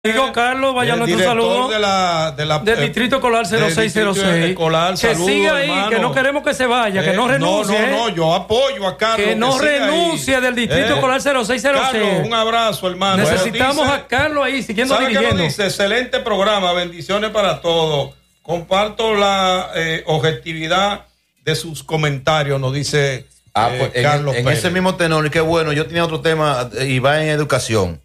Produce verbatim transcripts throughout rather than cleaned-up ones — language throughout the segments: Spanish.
Amigo Carlos, vaya nuestro saludo de la, de la, del Distrito Escolar cero seis cero seis. Escolar, que saludo, siga ahí, hermano. que no queremos que se vaya, que eh, no renuncie. No, no, no, yo apoyo a Carlos. Que no que renuncie ahí. del Distrito eh, Escolar cero seis cero seis. Carlos, un abrazo, hermano. Necesitamos dice, a Carlos ahí, siguiendo ¿sabe dirigiendo. qué nos dice? Excelente programa, bendiciones para todos. Comparto la eh, objetividad de sus comentarios, nos dice ah, eh, pues, Carlos en, en Pérez. ese mismo tenor, y qué bueno, yo tenía otro tema y va en educación.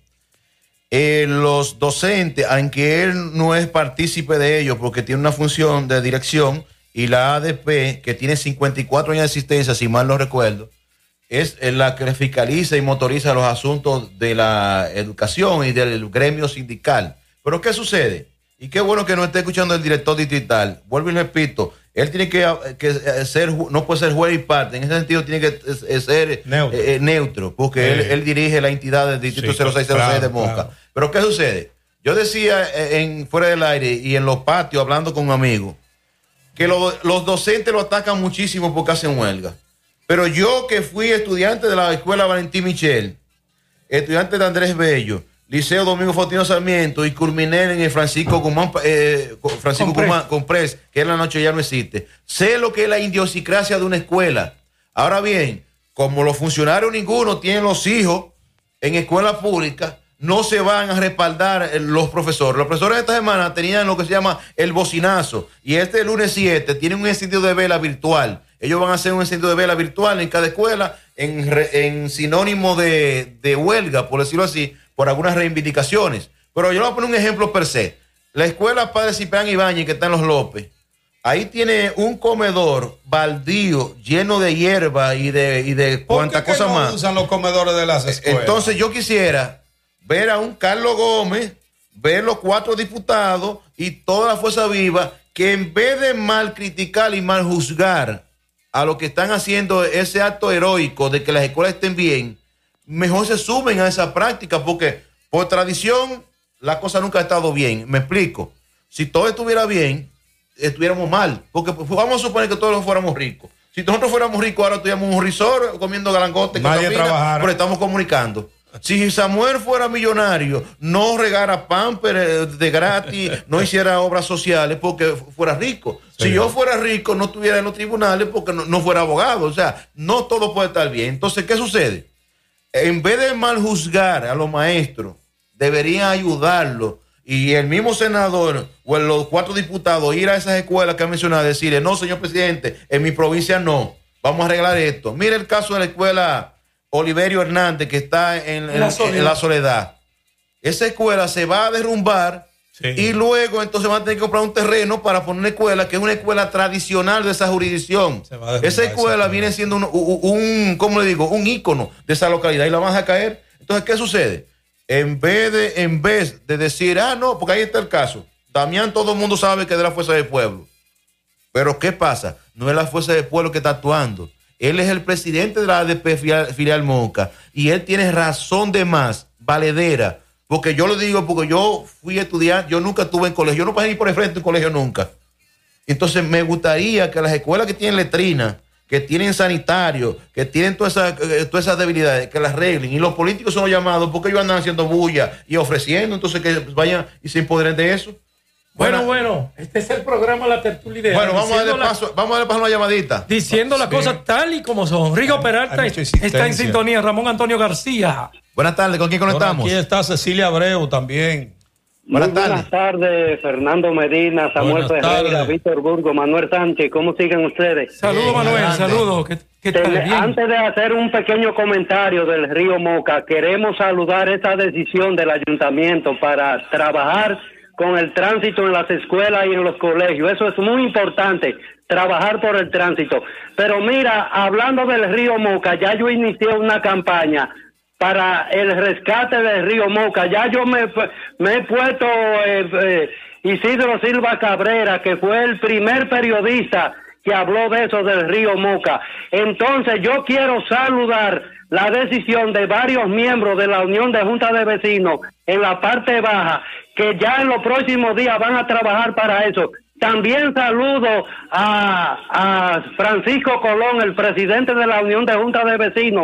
Eh, los docentes, aunque él no es partícipe de ellos porque tiene una función de dirección, y la A D P, que tiene cincuenta y cuatro años de existencia, si mal no recuerdo, es la que fiscaliza y motoriza los asuntos de la educación y del gremio sindical. Pero ¿qué sucede? Y qué bueno que nos esté escuchando el director distrital. Vuelvo y repito, él tiene que, que ser, no puede ser juez y parte, en ese sentido tiene que ser neutro, eh, neutro porque eh. él, él dirige la entidad del Distrito sí, cero seis cero seis claro, de Moca. Claro. Pero ¿qué sucede? Yo decía en fuera del aire y en los patios hablando con amigos que lo, los docentes lo atacan muchísimo porque hacen huelga. Pero yo que fui estudiante de la escuela Valentín Michel, estudiante de Andrés Bello, Liceo Domingo Faustino Sarmiento y culminé en el Francisco Guzmán, eh, Francisco Comprés. Guzmán Comprés, que en la noche ya no existe. Sé lo que es la idiosincrasia de una escuela. Ahora bien, como los funcionarios ninguno tienen los hijos en escuela pública, no se van a respaldar los profesores. Los profesores de esta semana tenían lo que se llama el bocinazo, y este lunes siete tienen un encendido de vela virtual. Ellos van a hacer un encendido de vela virtual en cada escuela en, en sinónimo de, de huelga, por decirlo así, por algunas reivindicaciones. Pero yo le voy a poner un ejemplo per se. La escuela Padre Ciprián Ibáñez, que está en Los López, ahí tiene un comedor baldío lleno de hierba y de, y de cuánta cosa no más. Usan los comedores de las escuelas? Entonces yo quisiera ver a un Carlos Gómez, ver los cuatro diputados y toda la fuerza viva, que en vez de mal criticar y mal juzgar a los que están haciendo ese acto heroico de que las escuelas estén bien, mejor se sumen a esa práctica, porque por tradición la cosa nunca ha estado bien. Me explico. Si todo estuviera bien, estuviéramos mal, porque pues, vamos a suponer que todos fuéramos ricos. Si nosotros fuéramos ricos, ahora tuviéramos un resort comiendo galangote, nadie trabajara, pero estamos comunicando. Si Samuel fuera millonario, no regara pamper de gratis, no hiciera obras sociales porque fuera rico. Sí, si yo fuera rico, no estuviera en los tribunales porque no, no fuera abogado. O sea, no todo puede estar bien. Entonces, ¿qué sucede? En vez de mal juzgar a los maestros, deberían ayudarlos. Y el mismo senador o los cuatro diputados ir a esas escuelas que han mencionado, decirle, no, señor presidente, en mi provincia no, vamos a arreglar esto. Mire el caso de la escuela Oliverio Hernández, que está en, en, la, en la Soledad. Esa escuela se va a derrumbar, sí, y luego entonces van a tener que comprar un terreno para poner una escuela que es una escuela tradicional de esa jurisdicción. Esa escuela esa viene siendo un, un, un, ¿cómo le digo? Un ícono de esa localidad y la van a caer. Entonces, ¿qué sucede? En vez de, en vez de decir, ah, no, porque ahí está el caso. Damián, todo el mundo sabe que es de la Fuerza del Pueblo. Pero ¿qué pasa? No es la Fuerza del Pueblo que está actuando. Él es el presidente de la A D P filial, filial Moca, y él tiene razón de más, valedera, porque yo lo digo, porque yo fui estudiante, yo nunca estuve en colegio, yo no pasé ni por el frente de un colegio nunca. Entonces me gustaría que las escuelas que tienen letrina, que tienen sanitario, que tienen todas esas todas esas debilidades, que las arreglen, y los políticos son los llamados porque ellos andan haciendo bulla y ofreciendo, entonces que vayan y se empoderen de eso. Bueno, bueno, bueno, este es el programa La Tertulia Ideal. Bueno, vamos a darle paso, vamos a darle paso a una llamadita. Diciendo las sí. cosas tal y como son. Rigo Peralta está en sintonía. Ramón Antonio García. Buenas tardes, ¿con quién conectamos? Aquí está Cecilia Abreu también. Buenas tardes. Buenas tardes, Fernando Medina, Samuel Ferreira, Víctor Burgo, Manuel Sánchez. ¿Cómo siguen ustedes? Saludos, Manuel, saludos. ¿Qué, qué tal? Antes de hacer un pequeño comentario del río Moca, queremos saludar esa decisión del ayuntamiento para trabajar con el tránsito en las escuelas y en los colegios. Eso es muy importante, trabajar por el tránsito. Pero mira, hablando del río Moca, ya yo inicié una campaña para el rescate del río Moca. Ya yo me, me he puesto eh, eh, Isidro Silva Cabrera, que fue el primer periodista que habló de eso del río Moca. Entonces yo quiero saludar la decisión de varios miembros de la Unión de Junta de Vecinos en la parte baja, que ya en los próximos días van a trabajar para eso. También saludo a, a Francisco Colón, el presidente de la Unión de Junta de Vecinos,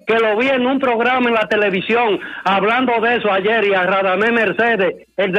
que lo vi en un programa en la televisión hablando de eso ayer, y a Radamés Mercedes, el